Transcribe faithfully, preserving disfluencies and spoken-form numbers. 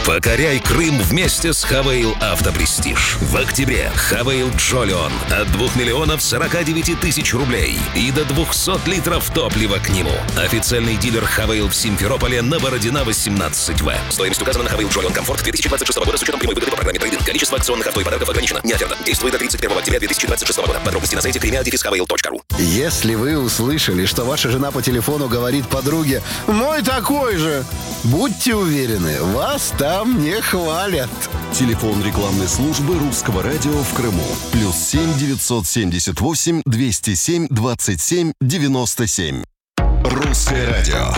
Покоряй Крым вместе с Хавейл Автопрестиж. В октябре Хавейл Джолион от двух миллионов сорока девяти тысяч рублей и до двухсот литров топлива к нему. Официальный дилер Хавейл в Симферополе на Бородина восемнадцать В. Стоимость указана на Хавейл Джолион Комфорт две тысячи двадцать шестого года с учетом прямой выгоды по программе трейд-ин. Количество акционных авто и подарков ограничено. Не оферта. Действует до тридцать первого октября две тысячи двадцать шестого года. Подробности на сайте премиа дефис хавейл точка ру. Если вы услышали, что ваша жена по телефону говорит подруге «Мой такой же», будьте уверены, вас там не хвалят. Телефон рекламной службы Русского радио в Крыму. Плюс семь девятьсот семьдесят восемь двести семь двадцать семь девяносто семь. Русское радио.